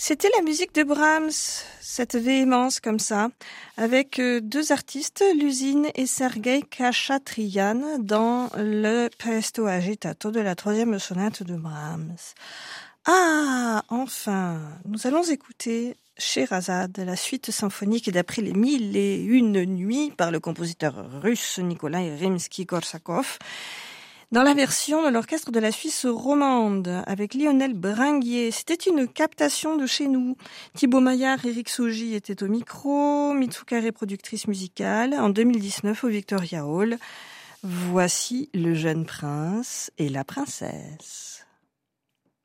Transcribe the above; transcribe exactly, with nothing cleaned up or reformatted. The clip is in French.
C'était la musique de Brahms, cette véhémence comme ça, avec deux artistes, Lusine et Sergueï Khachatryan, dans le Presto agitato de la troisième sonate de Brahms. Ah, enfin, nous allons écouter Sherazade, la suite symphonique d'après les mille et une nuits par le compositeur russe Nikolai Rimsky-Korsakov, dans la version de l'orchestre de la Suisse romande, avec Lionel Bringuier. C'était une captation de chez nous. Thibaut Maillard et Eric Saugy étaient au micro, Mitsukaré productrice musicale, en deux mille dix-neuf au Victoria Hall. Voici le jeune prince et la princesse.